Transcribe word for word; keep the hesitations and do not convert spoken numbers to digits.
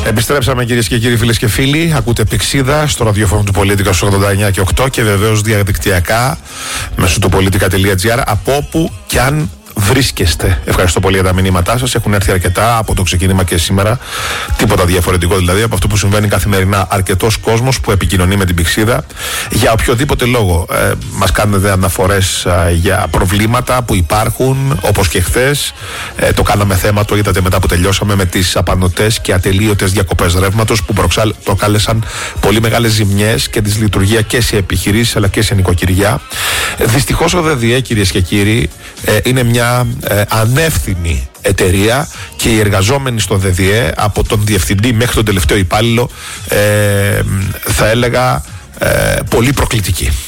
Επιστρέψαμε, κυρίες και κύριοι, φίλες και φίλοι. Ακούτε Πηξίδα στο ραδιόφωνο του Πολίτικα στους ογδόντα εννιά και οκτώ και βεβαίως διαδικτυακά μέσω του πολίτικα τελεία τζι άρ από όπου κι αν βρίσκεστε. Ευχαριστώ πολύ για τα μηνύματά σας. Έχουν έρθει αρκετά από το ξεκίνημα και σήμερα. Τίποτα διαφορετικό δηλαδή από αυτό που συμβαίνει καθημερινά. Αρκετός κόσμος που επικοινωνεί με την Πηξίδα για οποιοδήποτε λόγο. Ε, μας κάνετε αναφορές ε, για προβλήματα που υπάρχουν, όπως και χθες. Ε, το κάναμε θέμα, το είδατε μετά που τελειώσαμε, με τις απανωτές και ατελείωτες διακοπές ρεύματος που προκάλεσαν πολύ μεγάλες ζημιές και δυσλειτουργία και σε επιχειρήσεις αλλά και σε νοικοκυριά. Ε, δυστυχώς ο ΔΔΕ, κυρίες και κύριοι, ε, είναι μια Ε, ανεύθυνη εταιρεία και οι εργαζόμενοι στο ΔΔΕ, από τον διευθυντή μέχρι τον τελευταίο υπάλληλο, ε, θα έλεγα ε, πολύ προκλητικοί.